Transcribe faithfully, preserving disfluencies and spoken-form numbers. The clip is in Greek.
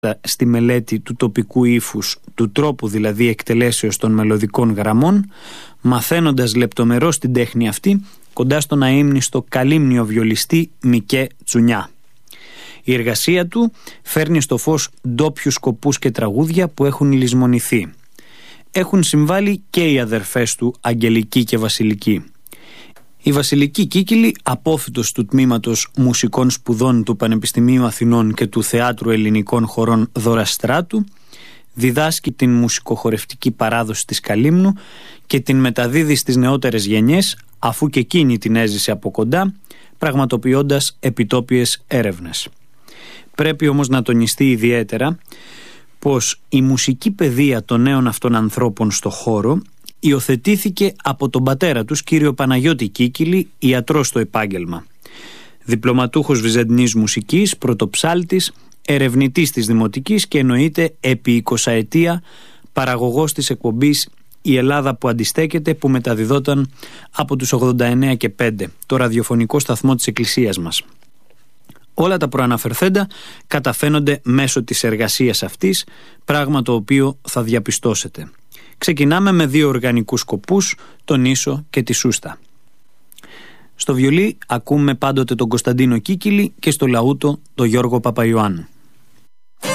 στη μελέτη του τοπικού ύφους, του τρόπου δηλαδή εκτελέσεως των μελωδικών γραμμών, μαθαίνοντας λεπτομερώς την τέχνη αυτή κοντά στον αείμνηστο καλύμνιο βιολιστή Μικέ Τσουνιά. Η εργασία του φέρνει στο φως ντόπιους σκοπούς και τραγούδια που έχουν λησμονηθεί. Έχουν συμβάλει και οι αδερφές του Αγγελική και Βασιλική. Η Βασιλική Κίκιλη, απόφοιτος του τμήματος Μουσικών Σπουδών του Πανεπιστημίου Αθηνών και του Θεάτρου Ελληνικών Χωρών Δωραστράτου, διδάσκει την μουσικοχορευτική παράδοση της Καλύμνου και την μεταδίδει στις νεότερες γενιές, αφού και εκείνη την έζησε από κοντά, πραγματοποιώντας επιτόπιες έρευνες. Πρέπει όμως να τονιστεί ιδιαίτερα πως η μουσική παιδεία των νέων αυτών ανθρώπων στο χώρο υιοθετήθηκε από τον πατέρα τους, κύριο Παναγιώτη Κίκιλη, ιατρό στο επάγγελμα. Διπλωματούχος βυζαντινής μουσικής, πρωτοψάλτης, ερευνητής της Δημοτικής και εννοείται επί εικοσαετία παραγωγός της εκπομπής «Η Ελλάδα που αντιστέκεται», που μεταδιδόταν από τους ογδόντα εννέα και πέντε, το ραδιοφωνικό σταθμό της Εκκλησίας μας. Όλα τα προαναφερθέντα καταφαίνονται μέσω της εργασίας αυτής, πράγμα το οποίο θα διαπιστώσετε. Ξεκινάμε με δύο οργανικούς σκοπούς, τον ίσο και τη σούστα. Στο βιολί ακούμε πάντοτε τον Κωνσταντίνο Κίκιλη και στο λαούτο τον Γιώργο Παπαϊωάννου.